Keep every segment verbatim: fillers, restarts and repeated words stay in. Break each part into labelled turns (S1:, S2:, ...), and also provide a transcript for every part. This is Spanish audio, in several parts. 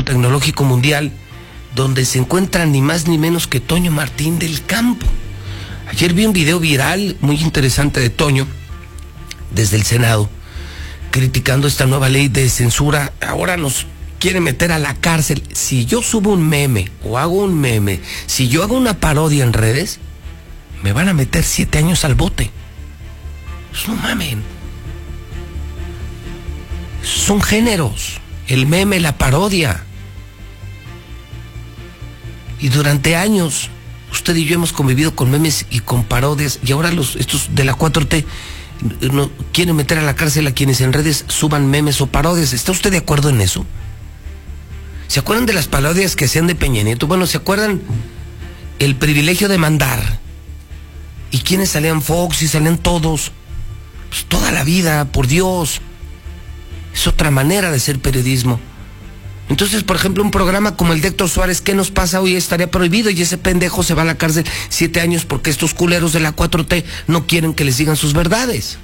S1: Foro Tecnológico Mundial, donde se encuentra ni más ni menos que Toño Martín del Campo. Ayer vi un video viral muy interesante de Toño, desde el Senado, criticando esta nueva ley de censura. Ahora nos quiere meter a la cárcel. Si yo subo un meme o hago un meme, si yo hago una parodia en redes, me van a meter siete años al bote. Pues no mamen. Son géneros, el meme, la parodia. Y durante años, usted y yo hemos convivido con memes y con parodias, y ahora los estos de la cuatro T no quieren meter a la cárcel a quienes en redes suban memes o parodias. ¿Está usted de acuerdo en eso? ¿Se acuerdan de las parodias que hacían de Peña Nieto? Bueno, ¿se acuerdan el privilegio de mandar? ¿Y quiénes salían? Fox y salían todos. Pues toda la vida, por Dios. Es otra manera de hacer periodismo. Entonces, por ejemplo, un programa como el de Héctor Suárez, ¿qué nos pasa hoy? Estaría prohibido y ese pendejo se va a la cárcel siete años porque estos culeros de la cuatro T no quieren que les digan sus verdades.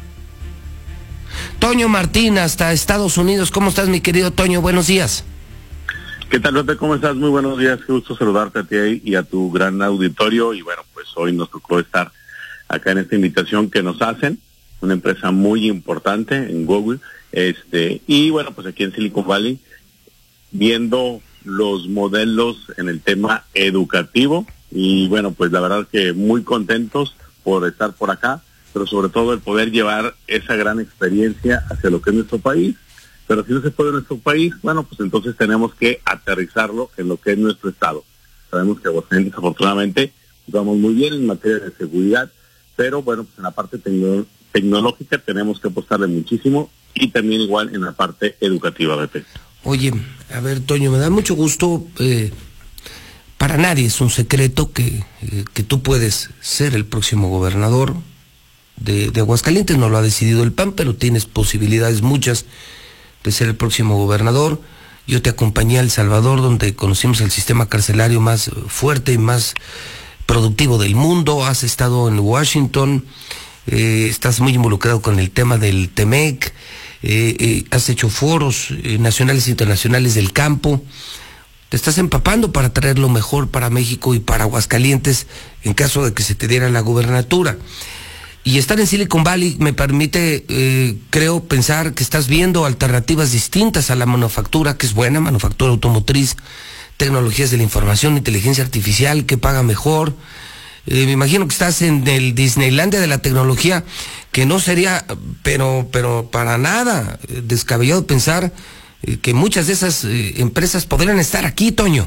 S1: Toño Martín, hasta Estados Unidos. ¿Cómo estás, mi querido Toño? Buenos días.
S2: ¿Qué tal, Pepe? ¿Cómo estás? Muy buenos días. Qué gusto saludarte a ti y a tu gran auditorio. Y bueno, pues hoy nos tocó estar acá en esta invitación que nos hacen. Una empresa muy importante en Google. Este, y bueno, pues aquí en Silicon Valley, viendo los modelos en el tema educativo. Y bueno, pues la verdad que muy contentos por estar por acá, pero sobre todo el poder llevar esa gran experiencia hacia lo que es nuestro país. Pero si no se puede en nuestro país, bueno, pues entonces tenemos que aterrizarlo en lo que es nuestro estado. Sabemos que Aguascalientes, afortunadamente, vamos muy bien en materia de seguridad, pero bueno, pues en la parte tecno- tecnológica tenemos que apostarle muchísimo y también igual en la parte educativa, B P.
S1: Oye, a ver, Toño, me da mucho gusto. Eh, para nadie es un secreto que, eh, que tú puedes ser el próximo gobernador de, de Aguascalientes. No lo ha decidido el P A N, pero tienes posibilidades muchas de ser el próximo gobernador. Yo te acompañé a El Salvador, donde conocimos el sistema carcelario más fuerte y más productivo del mundo. Has estado en Washington, eh, estás muy involucrado con el tema del Temec, eh, eh, has hecho foros eh, nacionales e internacionales del campo. Te estás empapando para traer lo mejor para México y para Aguascalientes en caso de que se te diera la gubernatura. Y estar en Silicon Valley me permite, eh, creo, pensar que estás viendo alternativas distintas a la manufactura, que es buena, manufactura automotriz, tecnologías de la información, inteligencia artificial, que paga mejor. Eh, me imagino que estás en el Disneylandia de la tecnología, que no sería, pero, pero para nada eh, descabellado pensar eh, que muchas de esas eh, empresas podrían estar aquí, Toño.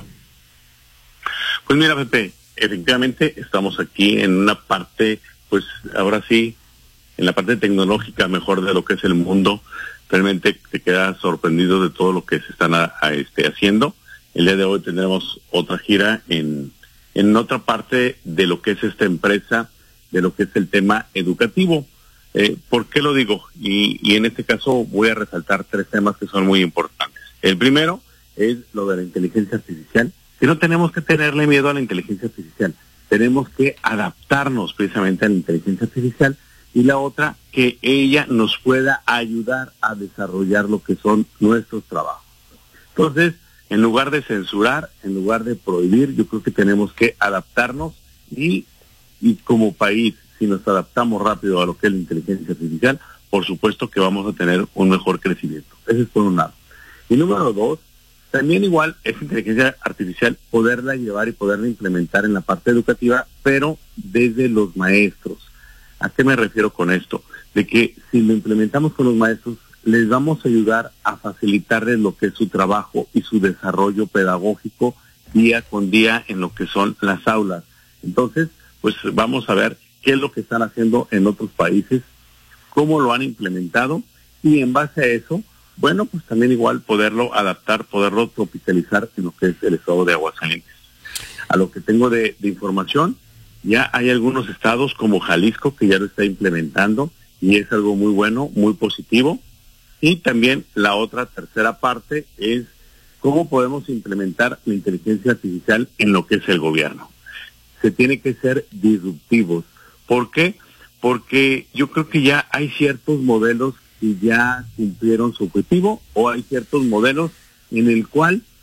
S2: Pues mira, Pepe, efectivamente estamos aquí en una parte, pues ahora sí, en la parte tecnológica mejor de lo que es el mundo. Realmente te quedas sorprendido de todo lo que se están a, a, este, haciendo. El día de hoy tendremos otra gira en, en otra parte de lo que es esta empresa, de lo que es el tema educativo. Eh, ¿Por qué lo digo? Y, y en este caso voy a resaltar tres temas que son muy importantes. El primero es lo de la inteligencia artificial, que no tenemos que tenerle miedo a la inteligencia artificial. Tenemos que adaptarnos precisamente a la inteligencia artificial, y la otra, que ella nos pueda ayudar a desarrollar lo que son nuestros trabajos. Entonces, en lugar de censurar, en lugar de prohibir, yo creo que tenemos que adaptarnos y, y como país, si nos adaptamos rápido a lo que es la inteligencia artificial, por supuesto que vamos a tener un mejor crecimiento. Ese es por un lado. Y número dos, también igual esa inteligencia artificial poderla llevar y poderla implementar en la parte educativa, pero desde los maestros. ¿A qué me refiero con esto? De que si lo implementamos con los maestros, les vamos a ayudar a facilitarles lo que es su trabajo y su desarrollo pedagógico día con día en lo que son las aulas. Entonces, pues vamos a ver qué es lo que están haciendo en otros países, cómo lo han implementado, y en base a eso, bueno, pues también igual poderlo adaptar, poderlo tropicalizar en lo que es el estado de Aguascalientes. A lo que tengo de, de información, ya hay algunos estados como Jalisco que ya lo está implementando y es algo muy bueno, muy positivo. Y también la otra tercera parte es cómo podemos implementar la inteligencia artificial en lo que es el gobierno. Se tiene que ser disruptivos. ¿Por qué? Porque yo creo que ya hay ciertos modelos que ya cumplieron su objetivo, o hay ciertos modelos en el cual